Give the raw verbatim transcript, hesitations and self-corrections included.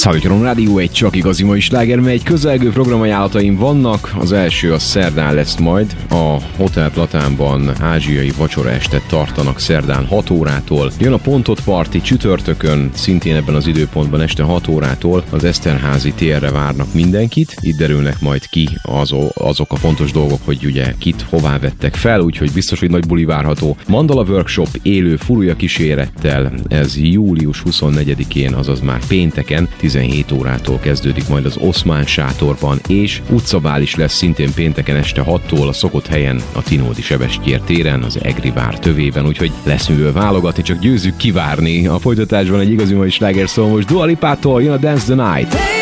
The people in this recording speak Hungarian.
Szalutálom, Rádió egy csak igazi mai sláger, mely egy közelgő programajánlataim vannak. Az első a szerdán lesz majd. A Hotel Platánban ázsiai vacsoraestet tartanak szerdán hat órától. Jön a Pontot Party csütörtökön, szintén ebben az időpontban este hat órától. Az Eszterházi térre várnak mindenkit. Itt derülnek majd ki azok a fontos dolgok, hogy ugye kit hová vettek fel, úgyhogy biztos, hogy nagy buli várható. Mandala Workshop élő furúja kísérettel, ez július huszonnegyedikén, azaz már pénteken, tizenhét órától kezdődik majd az Oszmán sátorban, és utcabál is lesz szintén pénteken este hattól a szokott helyen, a Tinódi Sebestyér téren, az Egri vár tövében, úgyhogy lesz miből válogatni, csak győzzük kivárni. A folytatásban egy igazi mai sláger, szól most Dua Lipától jön a Dance the Night.